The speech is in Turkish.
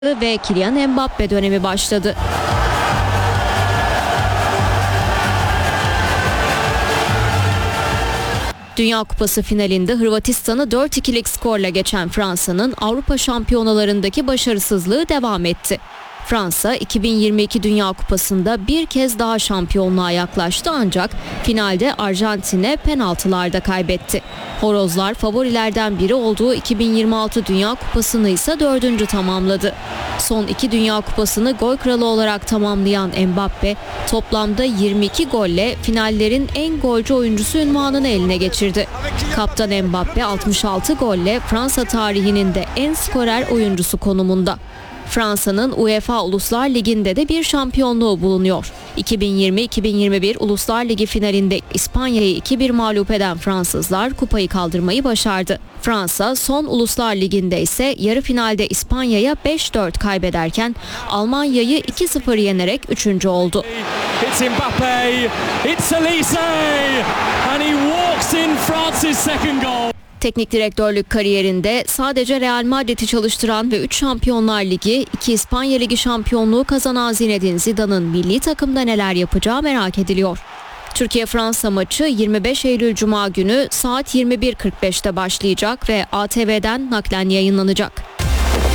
ve Kylian Mbappe dönemi başladı. Dünya Kupası finalinde Hırvatistan'ı 4-2'lik skorla geçen Fransa'nın Avrupa Şampiyonalarındaki başarısızlığı devam etti. Fransa 2022 Dünya Kupası'nda bir kez daha şampiyonluğa yaklaştı ancak finalde Arjantin'e penaltılarda kaybetti. Horozlar favorilerden biri olduğu 2026 Dünya Kupası'nı ise 4. tamamladı. Son 2 Dünya Kupası'nı gol kralı olarak tamamlayan Mbappe toplamda 22 golle finallerin en golcü oyuncusu unvanını eline geçirdi. Kaptan Mbappe 66 golle Fransa tarihinin de en skorer oyuncusu konumunda. Fransa'nın UEFA Uluslar Ligi'nde de bir şampiyonluğu bulunuyor. 2020-2021 Uluslar Ligi finalinde İspanya'yı 2-1 mağlup eden Fransızlar kupayı kaldırmayı başardı. Fransa son Uluslar Ligi'nde ise yarı finalde İspanya'ya 5-4 kaybederken Almanya'yı 2-0 yenerek 3. oldu. It's Mbappe, it's Elise, and he walks in France's second goal. Teknik direktörlük kariyerinde sadece Real Madrid'i çalıştıran ve 3 Şampiyonlar Ligi, 2 İspanya Ligi şampiyonluğu kazanan Zinedine Zidane'ın milli takımda neler yapacağı merak ediliyor. Türkiye-Fransa maçı 25 Eylül Cuma günü saat 21.45'te başlayacak ve ATV'den naklen yayınlanacak.